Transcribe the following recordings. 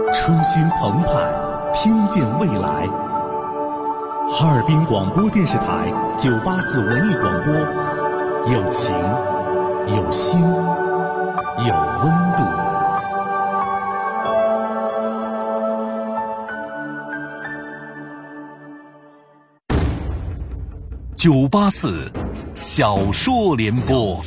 春心澎湃，听见未来。哈尔滨广播电视台984文艺广播，有情，有心，有温度。984小说联播，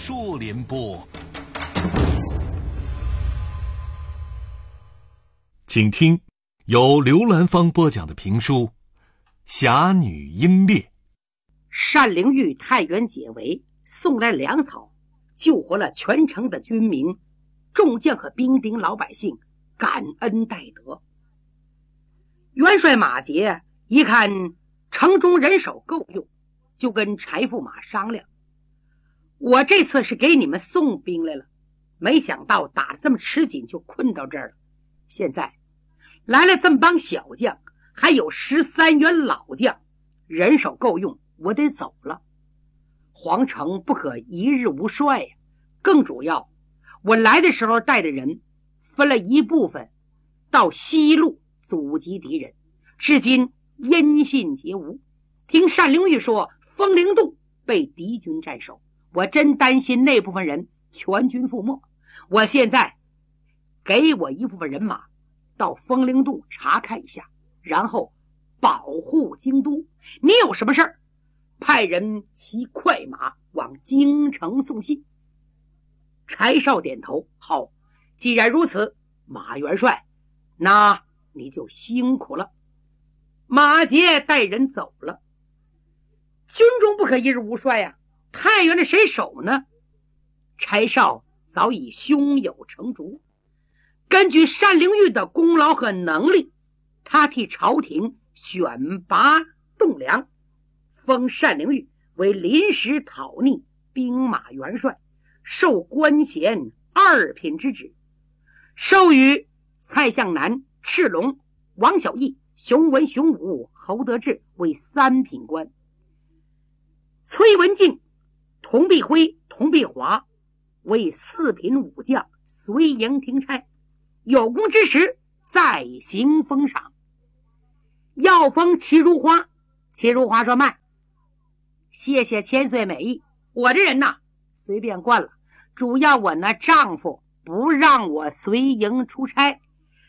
请听由刘兰芳播讲的评书《侠女英烈》。 单灵玉太原解围，送来粮草，救活了全城的军民，众将和兵丁老百姓感恩戴德。元帅马杰一看城中人手够用，就跟柴驸马商量，我这次是给你们送兵来了，没想到打得这么吃紧，就困到这儿了。现在来了这么帮小将，还有13员老将，人手够用，我得走了。皇城不可一日无帅呀。更主要，我来的时候带的人分了一部分到西路阻击敌人，至今音信皆无。听单灵玉说风陵洞被敌军占守，我真担心那部分人全军覆没。我现在给我一部分人马到风陵洞查看一下，然后保护京都。你有什么事儿，派人骑快马往京城送信。柴少点头，好，既然如此，马元帅，那你就辛苦了。马杰带人走了。军中不可一日无帅呀，太原的谁守呢？柴少早已胸有成竹，根据单灵玉的功劳和能力，他替朝廷选拔栋梁，封单灵玉为临时讨逆兵马元帅，授官衔2品之职，授予蔡向南、赤龙、王小义、熊文、熊武、侯德志为3品官，崔文静、童必辉、童必华为4品武将，随营听差，有功之时再行封赏。要封齐如花，齐如花说慢，谢谢千岁美意，我这人呐随便惯了，主要我那丈夫不让我随营出差，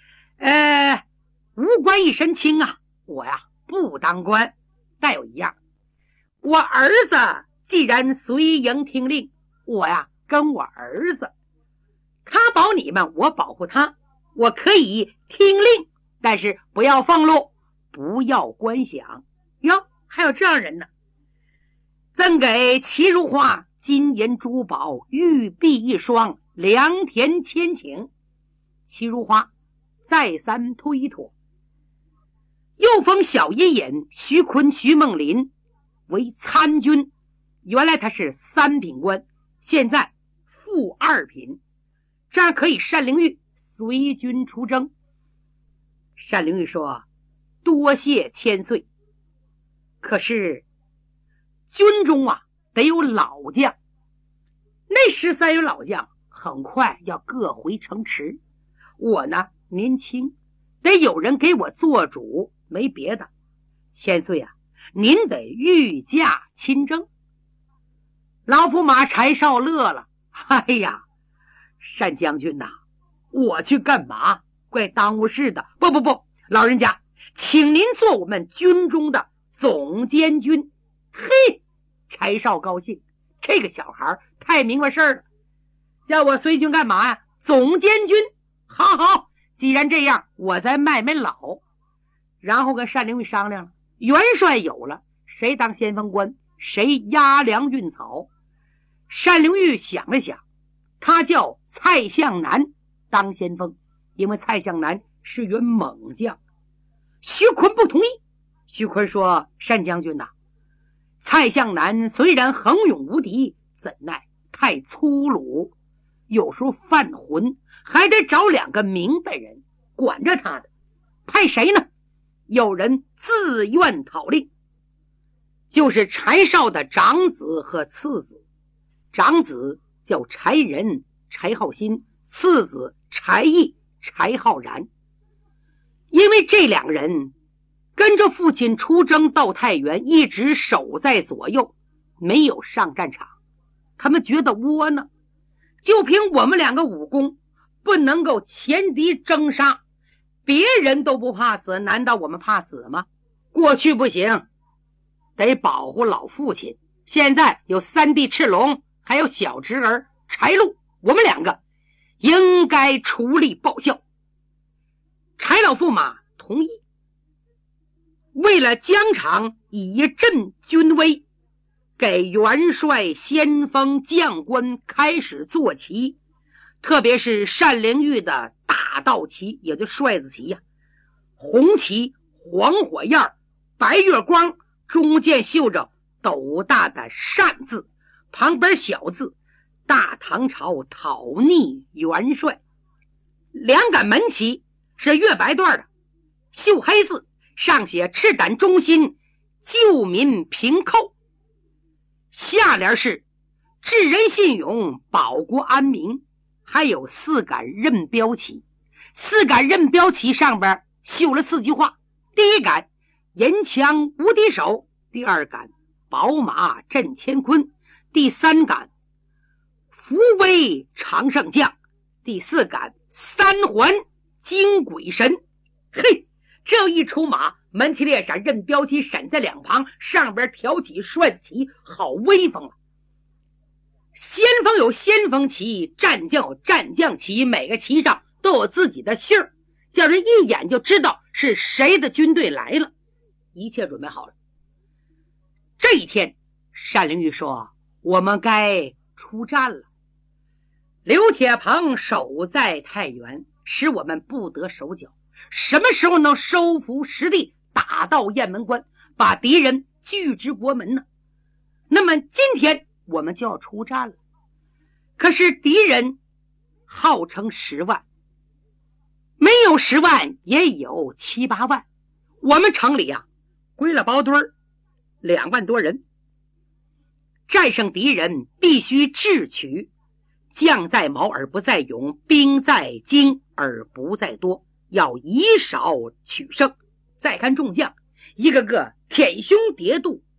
无官一身轻啊，我呀不当官。但有一样，我儿子既然随营听令，我呀跟我儿子，他保你们，我保护他，我可以听令，但是不要俸禄，不要官饷。哟，还有这样人呢。赠给齐如花金银珠宝、玉璧1双，良田千顷。齐如花再三推脱。又封小一眼、徐坤、徐梦林为参军，原来他是3品官，现在副2品，这样可以单灵玉随军出征。单灵玉说多谢千岁，可是军中啊得有老将，那13员老将很快要各回城池，我呢年轻，得有人给我做主，没别的。千岁啊，您得御驾亲征。老驸马柴少乐了，哎呀，单将军呐，我去干嘛？怪耽误事的。不，老人家，请您做我们军中的总监军。嘿，柴少高兴，这个小孩太明白事儿了，叫我随军干嘛呀？总监军。好，既然这样，我再卖老。然后跟单灵玉商量了，元帅有了，谁当先锋官，谁押粮运草。单灵玉想了想，他叫蔡向南当先锋，因为蔡向南是员猛将。徐坤不同意，徐坤说，单将军呐，蔡向南虽然横勇无敌，怎奈太粗鲁，有时候犯浑，还得找2个明白人管着他的。派谁呢？有人自愿讨令，就是柴少的长子和次子。长子叫柴仁、柴浩新，次子柴毅、柴浩然。 因为这两个人跟着父亲出征到太原，一直守在左右，没有上战场。他们觉得窝囊，就凭我们两个武功不能够前敌征杀，别人都不怕死，难道我们怕死吗？过去不行，得保护老父亲。现在有三弟赤龙，还有小侄儿柴禄，我们两个应该出力报效。柴老驸马同意。为了疆场以振军威，给元帅先锋将官开始做旗，特别是单灵玉的大道旗，也就帅子旗呀，红旗黄火焰，白月光，中间绣着斗大的单字，旁边小字大唐朝讨逆元帅。两杆门旗是月白段的，绣黑字，上写赤胆忠心，救民平寇。下联是治人信勇，保国安民。还有四杆任标旗，四杆任标旗上边绣了4句话：第一杆银枪无敌手，第二杆宝马震乾坤，第三杆福威常胜将，第四杆三环惊鬼神。嘿，这一出马，门旗列闪，任标旗闪在两旁，上边挑起帅子旗，好威风啊！先锋有先锋旗，战将有战将旗，每个旗上都有自己的姓儿，叫人一眼就知道是谁的军队来了。一切准备好了。这一天，单灵玉说：“我们该出战了。刘铁鹏守在太原，使我们不得手脚。什么时候能收服实地，打到雁门关，把敌人拒之国门呢？那么今天我们就要出战了。可是敌人号称10万，没有10万也有7、8万。我们城里啊，归了包堆2万多人。战胜敌人必须智取，将在矛而不在勇，兵在精而不在多，要以少取胜。再看众将，一个个舔胸叠肚，